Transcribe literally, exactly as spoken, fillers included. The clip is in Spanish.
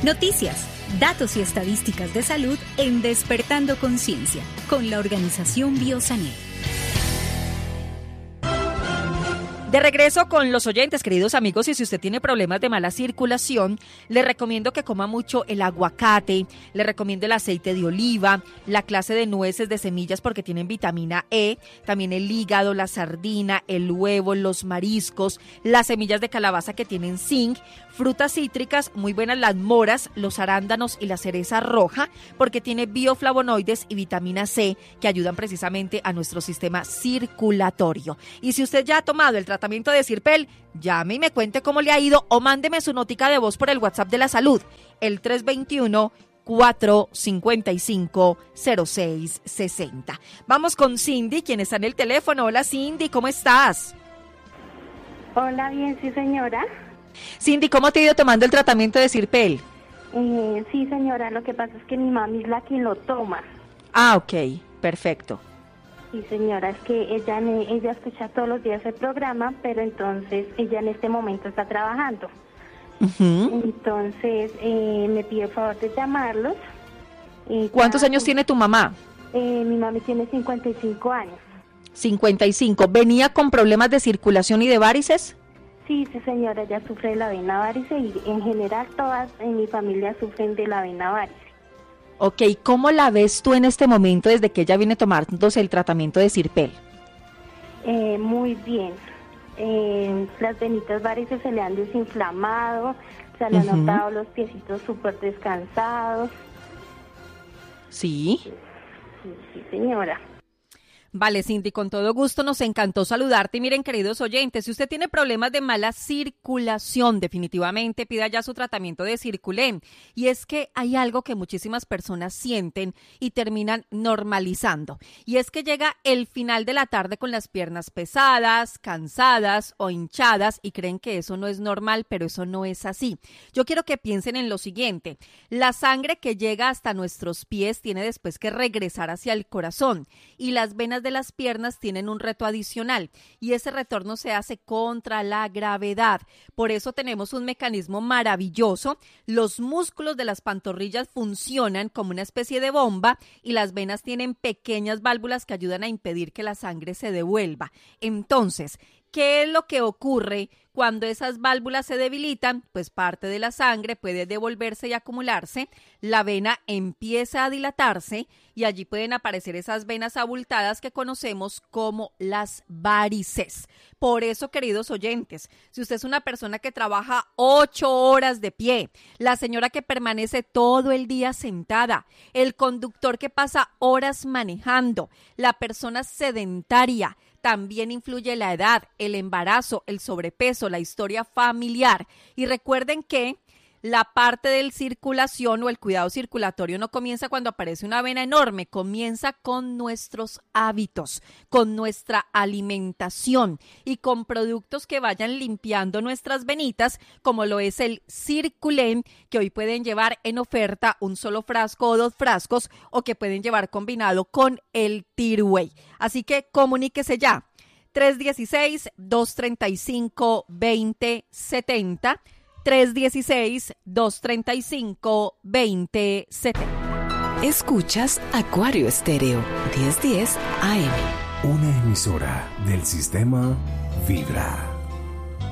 Noticias, datos y estadísticas de salud en Despertando Conciencia, con la organización Biosané. De regreso con los oyentes, queridos amigos, y si usted tiene problemas de mala circulación, le recomiendo que coma mucho el aguacate, le recomiendo el aceite de oliva, la clase de nueces de semillas porque tienen vitamina E, también el hígado, la sardina, el huevo, los mariscos, las semillas de calabaza que tienen zinc, frutas cítricas, muy buenas las moras, los arándanos y la cereza roja porque tiene bioflavonoides y vitamina C que ayudan precisamente a nuestro sistema circulatorio. Y si usted ya ha tomado el tratamiento de Zirpel, llame y me cuente cómo le ha ido o mándeme su notica de voz por el WhatsApp de la salud, el tres dos uno, cuatro cinco cinco, cero seis seis cero. Vamos con Cindy, quien está en el teléfono. Hola Cindy, ¿cómo estás? Hola, bien, sí señora. Cindy, ¿cómo te ha ido tomando el tratamiento de Zirpel? Eh, sí señora, lo que pasa es que mi mami es la quien lo toma. Ah, ok, perfecto. Sí señora, es que ella, ella escucha todos los días el programa, pero entonces ella en este momento está trabajando. Uh-huh. Entonces eh, me pide el favor de llamarlos. Eh, ¿Cuántos ya, años tiene tu mamá? Eh, mi mami tiene cincuenta y cinco años. cincuenta y cinco. ¿Venía con problemas de circulación y de varices? Sí, sí señora, ella sufre de la vena varice y en general todas en mi familia sufren de la vena varice. Ok, ¿cómo la ves tú en este momento desde que ella viene tomándose el tratamiento de Zirpel? Eh, muy bien. Eh, las venitas varices se le han desinflamado, se le han uh-huh. notado los piecitos súper descansados. ¿Sí? Sí, sí, señora. Vale, Cindy, con todo gusto, nos encantó saludarte. Y miren, queridos oyentes, si usted tiene problemas de mala circulación, definitivamente pida ya su tratamiento de Circulén. Y es que hay algo que muchísimas personas sienten y terminan normalizando. Y es que llega el final de la tarde con las piernas pesadas, cansadas o hinchadas y creen que eso no es normal, pero eso no es así. Yo quiero que piensen en lo siguiente. La sangre que llega hasta nuestros pies tiene después que regresar hacia el corazón y las venas de las piernas tienen un reto adicional y ese retorno se hace contra la gravedad. Por eso tenemos un mecanismo maravilloso. Los músculos de las pantorrillas funcionan como una especie de bomba y las venas tienen pequeñas válvulas que ayudan a impedir que la sangre se devuelva. Entonces, ¿qué es lo que ocurre cuando esas válvulas se debilitan? Pues parte de la sangre puede devolverse y acumularse, la vena empieza a dilatarse y allí pueden aparecer esas venas abultadas que conocemos como las varices. Por eso, queridos oyentes, si usted es una persona que trabaja ocho horas de pie, la señora que permanece todo el día sentada, el conductor que pasa horas manejando, la persona sedentaria, también influye la edad, el embarazo, el sobrepeso, la historia familiar. Y recuerden que la parte de circulación o el cuidado circulatorio no comienza cuando aparece una vena enorme, comienza con nuestros hábitos, con nuestra alimentación y con productos que vayan limpiando nuestras venitas, como lo es el Circulén, que hoy pueden llevar en oferta un solo frasco o dos frascos, o que pueden llevar combinado con el Tirway. Así que comuníquese ya, tres uno seis, dos tres cinco, dos cero siete cero, tres uno seis, dos tres cinco, dos cero siete cero. Escuchas Acuario Estéreo, diez diez A M. Una emisora del sistema Vibra.